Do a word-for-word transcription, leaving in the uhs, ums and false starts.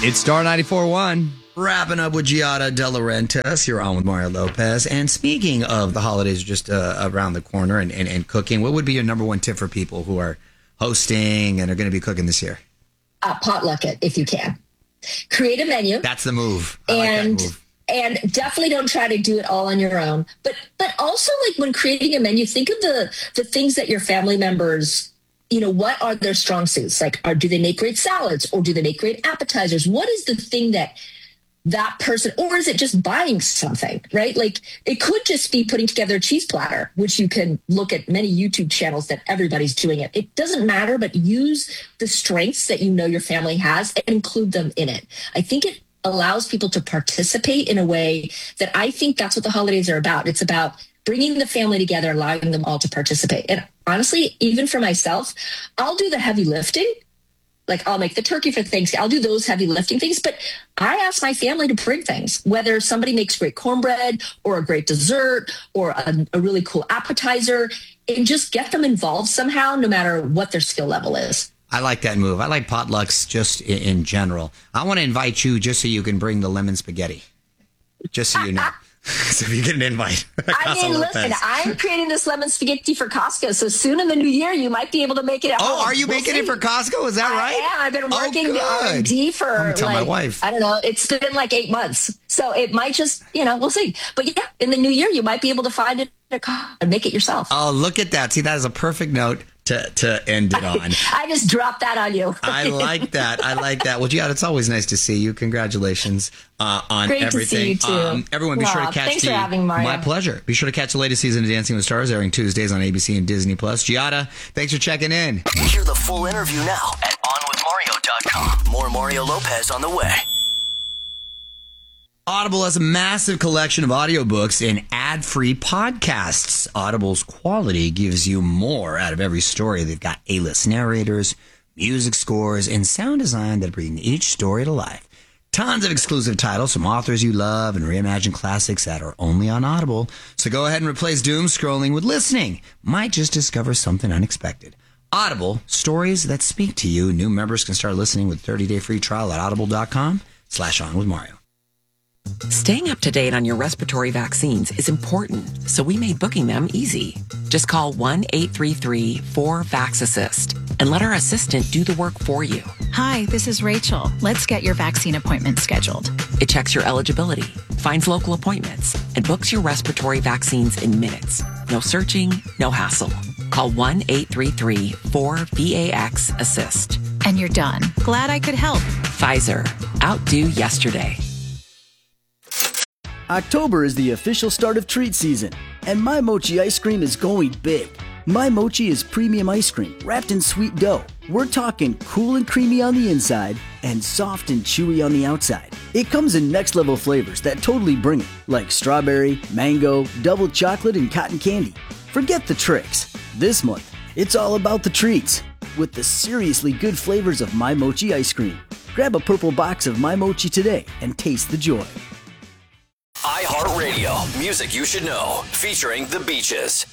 It's Star ninety-four point one. Wrapping up with Giada De Laurentiis. You're on with Mario Lopez. And speaking of the holidays just uh, around the corner and, and, and cooking, what would be your number one tip for people who are hosting and are going to be cooking this year? Uh, potluck it if you can. Create a menu. That's the move. I and like that move. And definitely don't try to do it all on your own. But but also, like, when creating a menu, think of the the things that your family members, you know, what are their strong suits? Like, are, do they make great salads, or do they make great appetizers? What is the thing that that person, or is it just buying something, right? Like, it could just be putting together a cheese platter, which you can look at many YouTube channels that everybody's doing it. It doesn't matter, but use the strengths that you know your family has and include them in it. I think it allows people to participate in a way that I think that's what the holidays are about. It's about bringing the family together, allowing them all to participate. And honestly, even for myself, I'll do the heavy lifting. Like, I'll make the turkey for Thanksgiving. I'll do those heavy lifting things. But I ask my family to bring things, whether somebody makes great cornbread or a great dessert or a, a really cool appetizer, and just get them involved somehow, no matter what their skill level is. I like that move. I like potlucks just in, in general. I want to invite you just so you can bring the lemon spaghetti. Just so you know. So if you get an invite. I mean, listen, I'm creating this lemon spaghetti for Costco. So soon in the new year, you might be able to make it at Oh, home. are you We'll making see. it for Costco? Is that I right? am. I've been working oh, the R and D for, I'm gonna tell like, my wife. I don't know. It's been like eight months. So it might just, you know, we'll see. But yeah, in the new year, you might be able to find it and make it yourself. Oh, look at that. See, that is a perfect note to, to end it on. I just dropped that on you. I like that. I like that. Well, yeah, it's always nice to see you. Congratulations uh, on Great everything. to see you, too. Um, everyone, be Aw, sure to catch thanks the. for having, Mario. My pleasure. Be sure to catch the latest season of Dancing with the Stars, airing Tuesdays on A B C and Disney Plus. Giada, thanks for checking in. Hear the full interview now at on with mario dot com. More Mario Lopez on the way. Audible has a massive collection of audiobooks and ad-free podcasts. Audible's quality gives you more out of every story. They've got A-list narrators, music scores, and sound design that bring each story to life. Tons of exclusive titles from authors you love and reimagined classics that are only on Audible. So go ahead and replace doom scrolling with listening. Might just discover something unexpected. Audible, stories that speak to you. New members can start listening with thirty-day free trial at audible.com slash on with Mario. Staying up to date on your respiratory vaccines is important, so we made booking them easy. Just call one eight three three four VAX-ASSIST and let our assistant do the work for you. Hi, this is Rachel. Let's get your vaccine appointment scheduled. It checks your eligibility, finds local appointments, and books your respiratory vaccines in minutes. No searching, no hassle. Call one eight three three four VAX-ASSIST. And you're done. Glad I could help. Pfizer. Outdo yesterday. October is the official start of treat season, and My Mochi ice cream is going big. My Mochi is premium ice cream wrapped in sweet dough. We're talking cool and creamy on the inside and soft and chewy on the outside. It comes in next level flavors that totally bring it, like strawberry, mango, double chocolate, and cotton candy. Forget the tricks. This month, it's all about the treats with the seriously good flavors of My Mochi ice cream. Grab a purple box of My Mochi today and taste the joy. iHeartRadio, music you should know, featuring The Beaches.